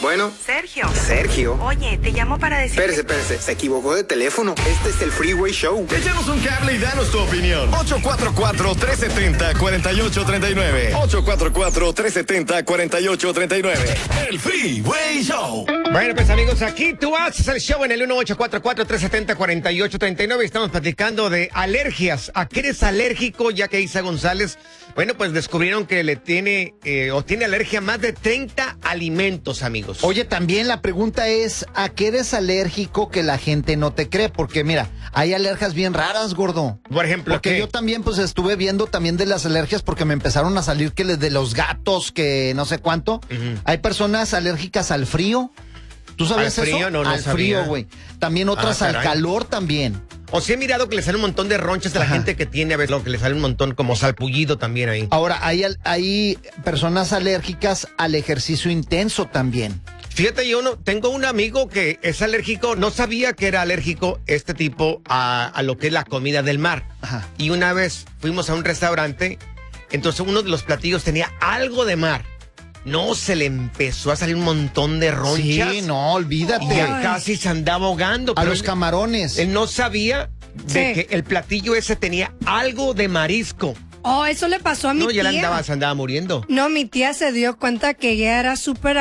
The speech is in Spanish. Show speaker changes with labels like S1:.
S1: Bueno. Sergio.
S2: Oye, te llamo para decir...
S1: Espérese, se equivocó de teléfono. Este es el Freeway Show.
S3: Échanos un cable y danos tu opinión. 844-370-4839. 844-370-4839. El Freeway Show.
S4: Bueno, pues amigos, aquí tú haces el show en el 1844-370-4839. Estamos platicando de alergias. ¿A qué eres alérgico? Ya que Isa González, bueno, pues descubrieron que le tiene tiene alergia a más de 30 alimentos, amigos.
S5: Oye, también la pregunta es, ¿a qué eres alérgico que la gente no te cree? Porque mira, hay alergias bien raras, gordo.
S4: Por ejemplo,
S5: porque
S4: ¿qué?
S5: yo también pues estuve viendo también de las alergias porque me empezaron a salir que de los gatos, que no sé cuánto. Hay personas alérgicas al frío. ¿Tú sabes
S4: ¿Al frío?
S5: eso?
S4: No
S5: al
S4: sabía.
S5: frío, güey. También otras al calor también.
S4: O sí he mirado que le sale un montón de ronchas de la gente que tiene, a veces lo que le sale un montón como salpullido también ahí.
S5: Ahora, hay personas alérgicas al ejercicio intenso también.
S4: Fíjate, tengo un amigo que es alérgico, no sabía que era alérgico este tipo a lo que es la comida del mar.
S5: Ajá.
S4: Y una vez fuimos a un restaurante, entonces uno de los platillos tenía algo de mar. No, se le empezó a salir un montón de ronchas.
S5: Sí, no, olvídate.
S4: Y ya casi se andaba ahogando.
S5: A los camarones.
S4: Él no sabía de que el platillo ese tenía algo de marisco.
S2: Oh, eso le pasó a mi tía.
S4: No, ya se andaba muriendo.
S2: No, mi tía se dio cuenta que ella era súper